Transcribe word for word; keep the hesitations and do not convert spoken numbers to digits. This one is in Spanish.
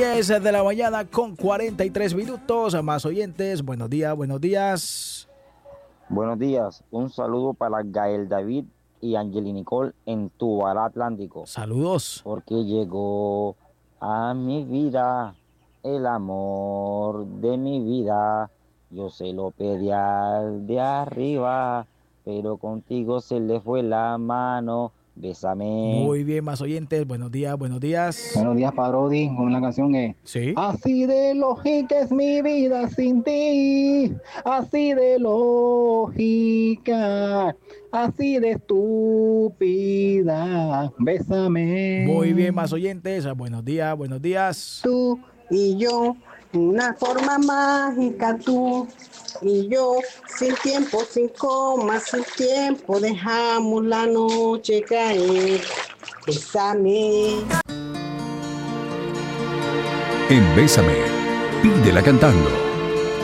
diez de la mañana con cuarenta y tres minutos. Más oyentes, buenos días, buenos días. Buenos días, un saludo para Gael David y Angeli Nicole en Tubará Atlántico. Saludos. Porque llegó a mi vida el amor de mi vida. Yo se lo pedí al de arriba, pero contigo se le fue la mano. Bésame. Muy bien, más oyentes, buenos días, buenos días. Buenos días, Parodi, con la canción es Sí. Así de lógica es mi vida sin ti, así de lógica, así de estúpida, bésame. Muy bien, más oyentes, buenos días, buenos días. Tú y yo, una forma mágica, tú y yo, sin tiempo, sin coma, sin tiempo, dejamos la noche caer. Bésame. En Bésame, pídela cantando.